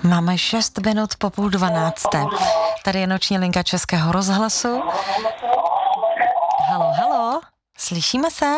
Máme 6 minut po 11:30. Tady je noční linka Českého rozhlasu. Halo, slyšíme se?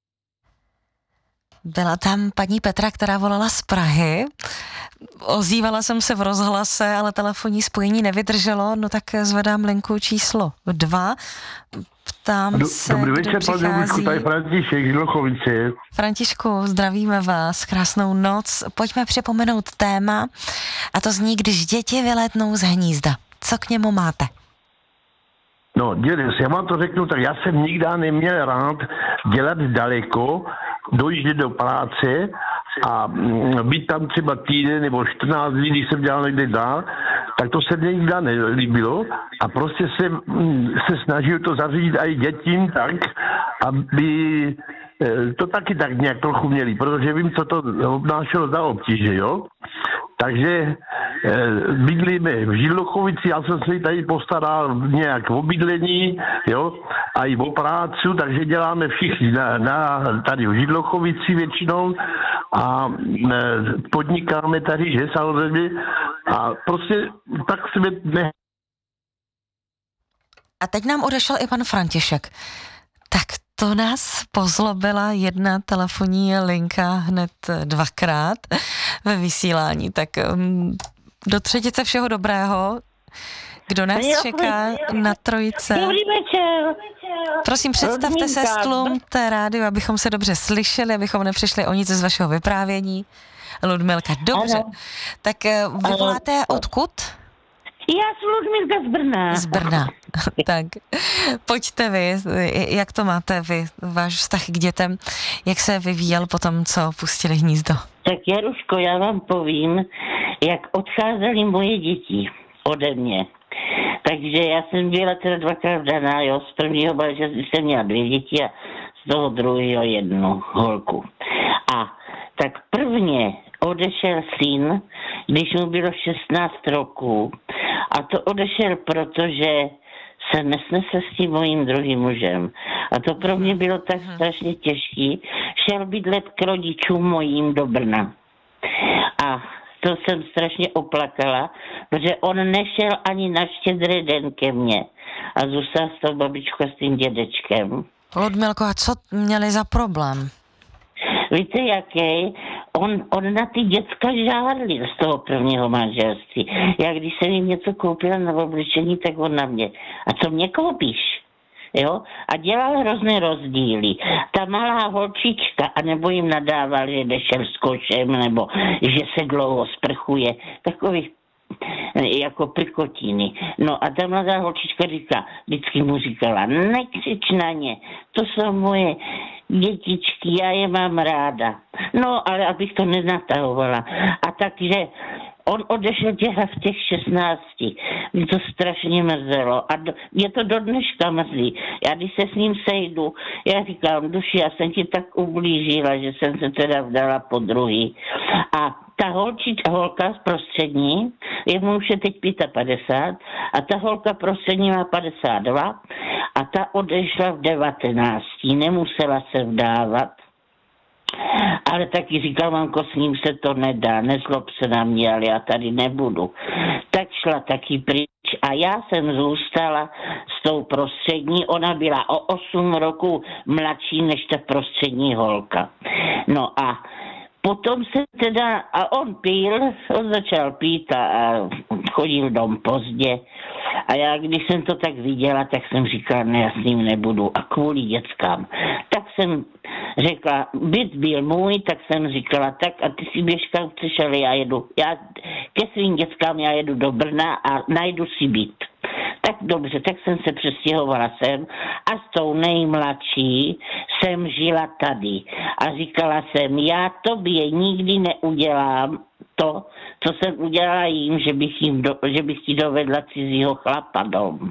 Byla tam paní Petra, která volala z Prahy. Ozývala jsem se v rozhlase, ale telefonní spojení nevydrželo, no tak zvedám linku číslo 2. Ptám se, Dobrý večer, pane Lučku, tady František, Žilochovice. Františku, zdravíme vás, krásnou noc. Pojďme připomenout téma, a to zní, když děti vylétnou z hnízda. Co k němu máte? No, dědes, já vám to řeknu, tak já jsem nikdy neměl rád dělat daleko, dojíždět do práce a být tam třeba týden nebo 14 dní, když jsem dělal někde dál, tak to se mě nikdy nelíbilo a prostě jsem se snažil to zařídit i dětím tak, aby to taky tak nějak trochu měli, protože vím, co to obnášelo za obtíže, jo. Takže bydlíme v Židlochovici, já jsem se tady postaral nějak o bydlení, jo, a i o prácu, takže děláme všichni tady v Židlochovici většinou a podnikáme tady, že samozřejmě, a prostě tak jsme ne. A teď nám odešel i pan František. Tak to nás pozlobila jedna telefonní linka hned 2krát ve vysílání. Tak do třetice všeho dobrého. Kdo nás čeká na trojice? Dobrý večer. Prosím, představte se, stlumte rádio, abychom se dobře slyšeli, abychom nepřišli o nic z vašeho vyprávění. Ludmilka, dobře. Ano. Tak vy voláte odkud? Já jsem Ludmilka z Brna. Z Brna. Tak, pojďte vy, jak to máte vy, váš vztah k dětem, jak se vyvíjel po tom, co pustili hnízdo? Tak Jaruško, já vám povím, jak odcházely moje děti ode mě. Takže já jsem byla teda 2krát vdaná, jo, z prvního manželství jsem měla 2 děti a z toho druhého 1 holku. A tak prvně odešel syn, když mu bylo 16 roků. A to odešel, protože se nesnesl s tím mojím druhým mužem. A to pro mě bylo tak strašně těžký. Šel bydlet k rodičům mojím do Brna. A to jsem strašně oplakala, protože on nešel ani na Štědrý den ke mně. A zůstal s tou babičkou a s tím dědečkem. Ludmilko, a co měli za problém? Víte, jaký? On na ty děcka žádlil z toho prvního manželství. Já když jsem jim něco koupila na oblečení, tak on na mě. A co mě koupíš? Jo? A dělal hrozné rozdíly. Ta malá holčička, anebo jim nadával, že jde s košem, nebo že se dlouho sprchuje. Takových jako prkotiny. No a ta mladá holčička vždycky mu říkala, nekřič na ně, to jsou moje dětičky, já je mám ráda. No, ale abych to nenatahovala. A takže on odešel v těch 16. Mě to strašně mrzelo. A mě to do dneška mrzí. Já když se s ním sejdu, já říkám, duši, já jsem ti tak ublížila, že jsem se teda vdala po druhý. A ta holka prostřední, jemu už je teď 55, a ta holka prostřední má 52 a ta odešla v 19. Nemusela se vdávat. Ale taky říkal, mamko, s ním se to nedá, nezlob se na mě, ale já tady nebudu. Tak šla taky pryč a já jsem zůstala s tou prostřední, ona byla o 8 roků mladší než ta prostřední holka. No a potom se teda, a on začal pít a chodil dom pozdě. A já, když jsem to tak viděla, tak jsem říkala, ne, já s ním nebudu. A kvůli dětskám. Tak jsem řekla, byt byl můj, tak jsem říkala, tak a ty si běž kam chceš, ale já ke svým dětskám já jedu do Brna a najdu si byt. Tak dobře, tak jsem se přestěhovala sem a s tou nejmladší jsem žila tady. A říkala jsem, já tobě nikdy neudělám to, co jsem udělala jim, že bych ti dovedla cizího chlapa dom.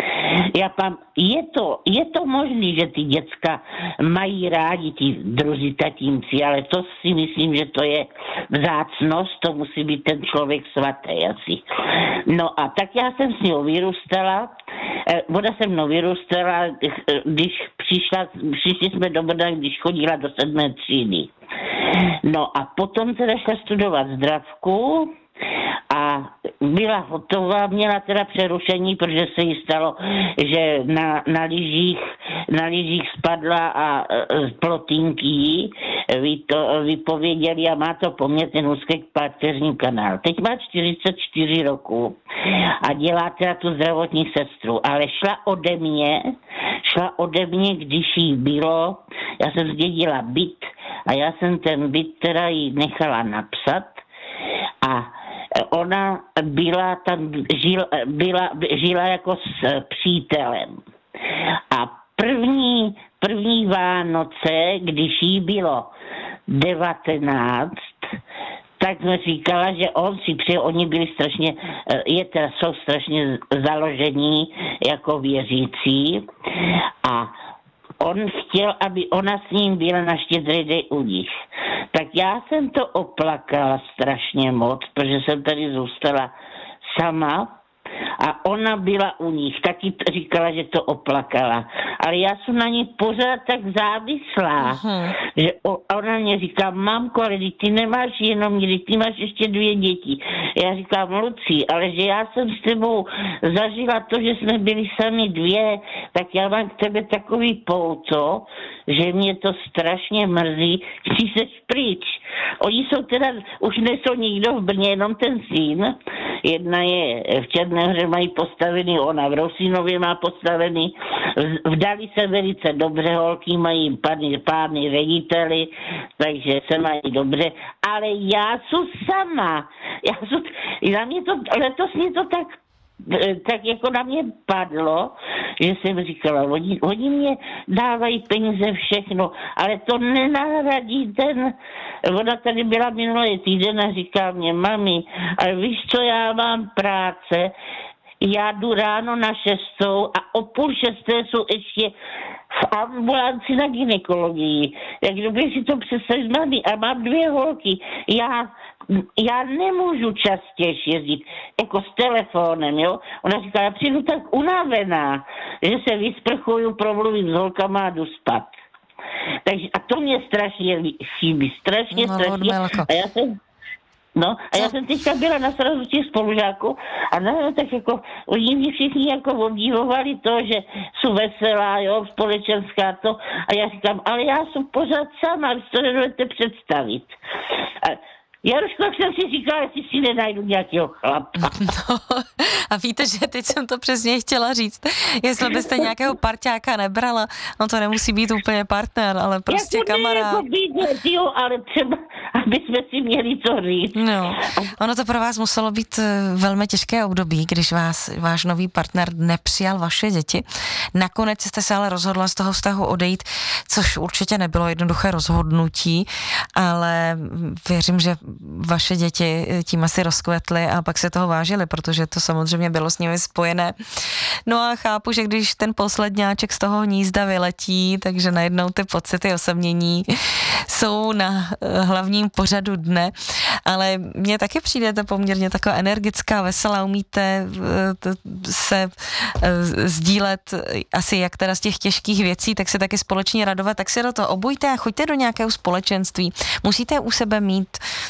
Je to možný, že ty děcka mají rádi ti druzí tatínci, ale to si myslím, že to je vzácnost, to musí být ten člověk svatý asi. No a tak já jsem s ní vyrůstala, ona se mnou vyrůstala, když přišli jsme do Brna, když chodila do 7. třídy. No a potom teda šla studovat zdravku a byla hotová, měla teda přerušení, protože se jí stalo, že na lyžích spadla a plotínky jí vypověděli a má to po mně ten úzký páteřní kanál. Teď má 44 roku a dělá teda tu zdravotní sestru, ale šla ode mě, když jí bylo, já jsem zdědila byt a já jsem ten byt teda jí nechala napsat a ona žila jako s přítelem. A první Vánoce, když jí bylo 19, tak mi říkala, že on si přeje, oni byli strašně, jsou strašně založení jako věřící a on chtěl, aby ona s ním byla na Štědrý den u nich. Tak já jsem to oplakala strašně moc, protože jsem tady zůstala sama a ona byla u nich. Taky říkala, že to oplakala. Ale já jsem na ní pořád tak závislá, že ona mě říká, mamko, ale ty nemáš jenom mě, ty máš ještě 2 děti. Já říkám, Lucí, ale že já jsem s tebou zažila to, že jsme byli sami 2, tak já mám k tebe takový pouto, že mě to strašně mrzí, že jsi pryč. Oni jsou teda, už nejsou nikdo v Brně, jenom ten syn. Jedna je v Černéhoře, mají postavený, ona v Rosínově má postavený. Vdali se velice dobře, holky mají pány řediteli, takže se mají dobře. Ale já jsem sama. Na mě to, letos mě to tak jako na mě padlo, že jsem říkala, oni mě dávají peníze všechno, ale to nenahradí ona tady byla minulý týden a říká mě, mami, ale víš co, já mám práce, já jdu ráno na 6 a o 5:30 jsou ještě v ambulanci na gynekologii. Jak dobře si to představit, mami, a mám 2 holky, já nemůžu častěji jezdit, jako s telefonem, jo. Ona říká, já přijdu tak unavená, že se vysprchuju, promluvím s holkama a jdu spát. Takže, a to mě strašně chybí, strašně. A já jsem teďka byla na srazu těch spolužáků a tak jako oni mě všichni jako obdivovali to, že jsou veselá, jo, společenská to a já říkám, ale já jsem pořád sama, vy to nedovedete představit. Jaruško, jak jsem si říkala, jestli si nenajdu nějakého chlapa. No, a víte, že teď jsem to přesně chtěla říct. Jestli byste nějakého parťáka nebrala, no to nemusí být úplně partner, ale prostě kamarád. Jako být, jo, ale třeba, aby jsme si měli co říct. No, ono to pro vás muselo být velmi těžké období, když váš nový partner nepřijal vaše děti. Nakonec jste se ale rozhodla z toho vztahu odejít, což určitě nebylo jednoduché rozhodnutí, ale věřím, že vaše děti tím asi rozkvetly a pak se toho vážili, protože to samozřejmě bylo s nimi spojené. No a chápu, že když ten posledňáček z toho hnízda vyletí, takže najednou ty pocity osamění jsou na hlavním pořadu dne, ale mně taky přijdete poměrně taková energická, veselá, umíte se sdílet asi jak teda z těch těžkých věcí, tak se taky společně radovat, tak se do toho obujte a choďte do nějakého společenství. Musíte u sebe mít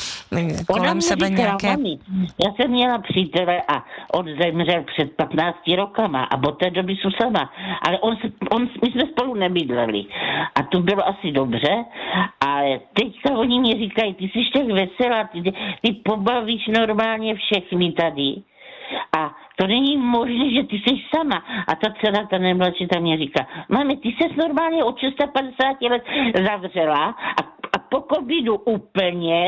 kolem sebe nějaké... Mami, já jsem měla přítele a on zemřel před 15 rokama a od té doby jsou sama. Ale my jsme spolu nebydleli. A to bylo asi dobře, ale teďka oni mě říkají, ty jsi tak veselá, ty pobavíš normálně všechny tady. A to není možné, že ty jsi sama. A ta dcera, ta nejmladší, ta mě říká, mami, ty jsi normálně od 650 let zavřela a po covidu úplně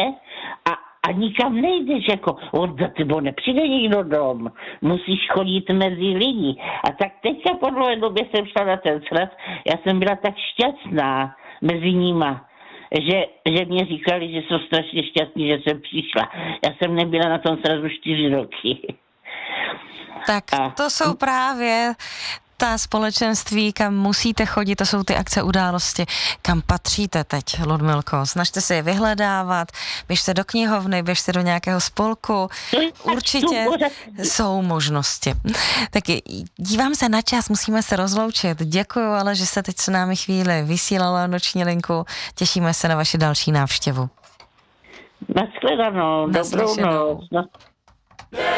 a nikam nejdeš, jako za tebou nepřijde nikdo dom, musíš chodit mezi lidi. A tak teďka po dlouhé době jsem šla na ten sraz, já jsem byla tak šťastná mezi nima, že mě říkali, že jsou strašně šťastní, že jsem přišla. Já jsem nebyla na tom srazu 4 roky. Tak to jsou právě ta společenství, kam musíte chodit, to jsou ty akce, události, kam patříte teď, Ludmilko. Snažte se je vyhledávat, běžte do knihovny, běžte do nějakého spolku, určitě jsou možnosti. Tak dívám se na čas, musíme se rozloučit. Děkuju, ale že jste teď s námi chvíli vysílala noční linku, těšíme se na vaši další návštěvu. Nashledanou, dobrou noc.